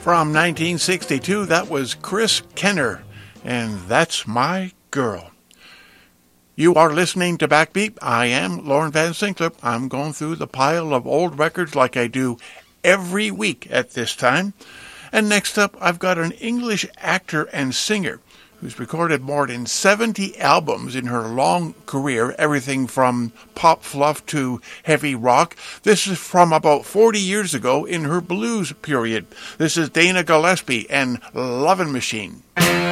From 1962, that was Chris Kenner, and That's My Girl. You are listening to Backbeat. I am Lauren Van Sinkler. I'm going through the pile of old records like I do every week at this time. And next up, I've got an English actor and singer who's recorded more than 70 albums in her long career, everything from pop fluff to heavy rock. This is from about 40 years ago in her blues period. This is Dana Gillespie and Lovin' Machine.